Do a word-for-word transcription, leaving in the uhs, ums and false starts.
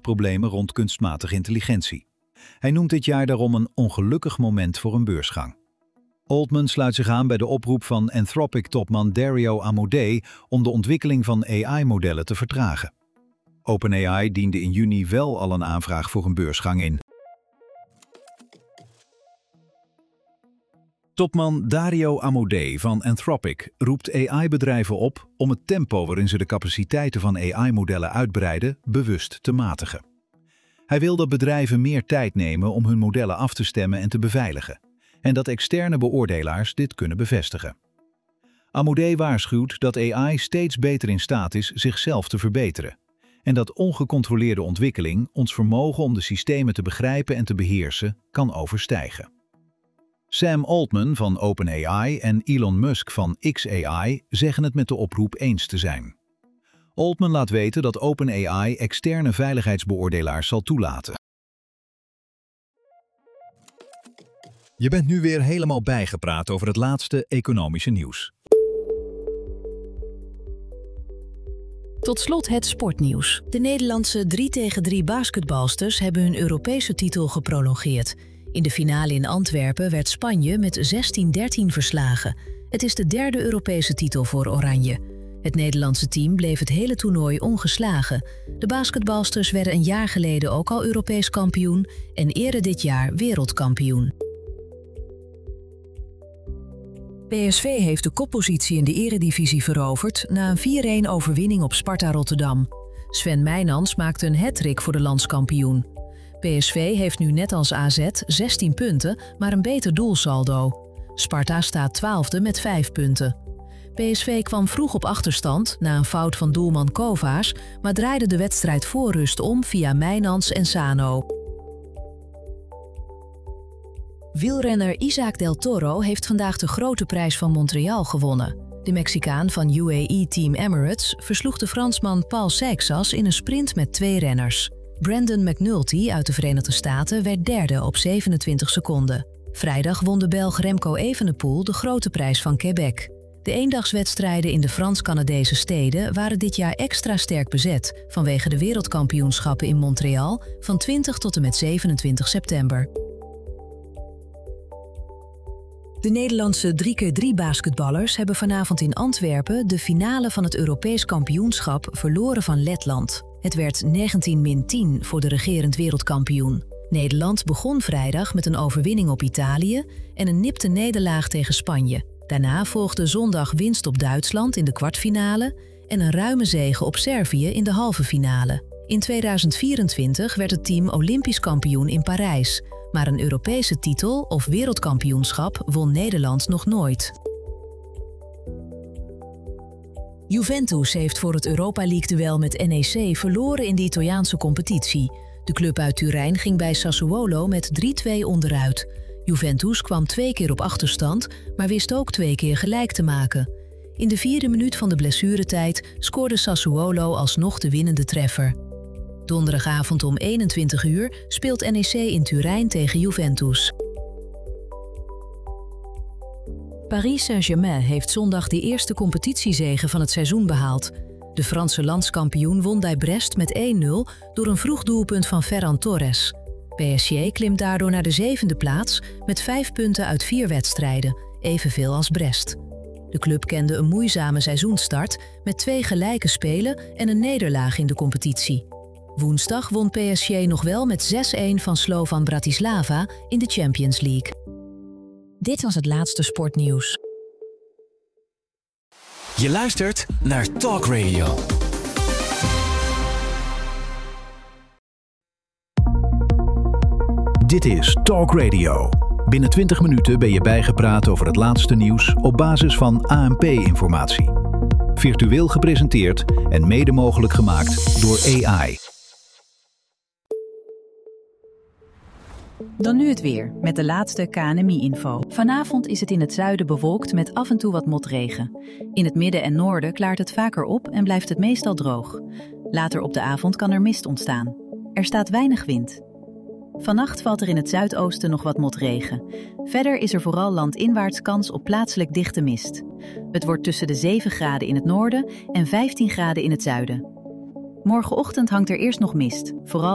problemen rond kunstmatige intelligentie. Hij noemt dit jaar daarom een ongelukkig moment voor een beursgang. Altman sluit zich aan bij de oproep van Anthropic-topman Dario Amodei om de ontwikkeling van A I-modellen te vertragen. OpenAI diende in juni wel al een aanvraag voor een beursgang in. Topman Dario Amodei van Anthropic roept A I-bedrijven op om het tempo waarin ze de capaciteiten van A I-modellen uitbreiden bewust te matigen. Hij wil dat bedrijven meer tijd nemen om hun modellen af te stemmen en te beveiligen, en dat externe beoordelaars dit kunnen bevestigen. Amodei waarschuwt dat A I steeds beter in staat is zichzelf te verbeteren en dat ongecontroleerde ontwikkeling ons vermogen om de systemen te begrijpen en te beheersen kan overstijgen. Sam Altman van OpenAI en Elon Musk van X A I zeggen het met de oproep eens te zijn. Altman laat weten dat OpenAI externe veiligheidsbeoordelaars zal toelaten. Je bent nu weer helemaal bijgepraat over het laatste economische nieuws. Tot slot het sportnieuws. De Nederlandse drie tegen drie basketbalsters hebben hun Europese titel geprolongeerd. In de finale in Antwerpen werd Spanje met zestien dertien verslagen. Het is de derde Europese titel voor Oranje. Het Nederlandse team bleef het hele toernooi ongeslagen. De basketbalsters werden een jaar geleden ook al Europees kampioen en eerder dit jaar wereldkampioen. P S V heeft de koppositie in de eredivisie veroverd na een vier-een overwinning op Sparta Rotterdam. Sven Meijnans maakte een hattrick voor de landskampioen. P S V heeft nu net als A Z zestien punten, maar een beter doelsaldo. Sparta staat twaalfde met vijf punten. P S V kwam vroeg op achterstand na een fout van doelman Kovaars, maar draaide de wedstrijd voor rust om via Meijnans en Sano. Wielrenner Isaac Del Toro heeft vandaag de grote prijs van Montreal gewonnen. De Mexicaan van U A E-team Emirates versloeg de Fransman Paul Seixas in een sprint met twee renners. Brandon McNulty uit de Verenigde Staten werd derde op zevenentwintig seconden. Vrijdag won de Belg Remco Evenepoel de grote prijs van Quebec. De eendagswedstrijden in de Frans-Canadese steden waren dit jaar extra sterk bezet vanwege de wereldkampioenschappen in Montreal van twintig tot en met zevenentwintig september. De Nederlandse drie tegen drie basketballers hebben vanavond in Antwerpen de finale van het Europees kampioenschap verloren van Letland. Het werd negentien tien voor de regerend wereldkampioen. Nederland begon vrijdag met een overwinning op Italië en een nipte nederlaag tegen Spanje. Daarna volgde zondag winst op Duitsland in de kwartfinale en een ruime zege op Servië in de halve finale. In tweeduizend vierentwintig werd het team Olympisch kampioen in Parijs, maar een Europese titel of wereldkampioenschap won Nederland nog nooit. Juventus heeft voor het Europa League-duel met N E C verloren in de Italiaanse competitie. De club uit Turijn ging bij Sassuolo met drie twee onderuit. Juventus kwam twee keer op achterstand, maar wist ook twee keer gelijk te maken. In de vierde minuut van de blessuretijd scoorde Sassuolo alsnog de winnende treffer. Donderdagavond om eenentwintig uur speelt N E C in Turijn tegen Juventus. Paris Saint-Germain heeft zondag de eerste competitiezege van het seizoen behaald. De Franse landskampioen won bij Brest met één nul door een vroeg doelpunt van Ferran Torres. P S G klimt daardoor naar de zevende plaats met vijf punten uit vier wedstrijden, evenveel als Brest. De club kende een moeizame seizoenstart met twee gelijke spelen en een nederlaag in de competitie. Woensdag won P S G nog wel met zes-een van Slovan Bratislava in de Champions League. Dit was het laatste sportnieuws. Je luistert naar Talk Radio. Dit is Talk Radio. Binnen twintig minuten ben je bijgepraat over het laatste nieuws op basis van A N P-informatie. Virtueel gepresenteerd en mede mogelijk gemaakt door A I. Dan nu het weer, met de laatste K N M I-info. Vanavond is het in het zuiden bewolkt met af en toe wat motregen. In het midden en noorden klaart het vaker op en blijft het meestal droog. Later op de avond kan er mist ontstaan. Er staat weinig wind. Vannacht valt er in het zuidoosten nog wat motregen. Verder is er vooral landinwaarts kans op plaatselijk dichte mist. Het wordt tussen de zeven graden in het noorden en vijftien graden in het zuiden. Morgenochtend hangt er eerst nog mist, vooral